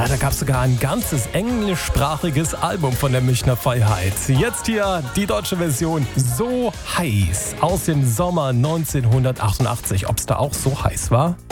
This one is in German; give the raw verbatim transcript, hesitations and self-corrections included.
da gab es sogar ein ganzes englischsprachiges Album von der Münchner Freiheit. Jetzt hier die deutsche Version So heiß aus dem Sommer neunzehnhundertachtundachtzig. Ob es da auch so heiß war?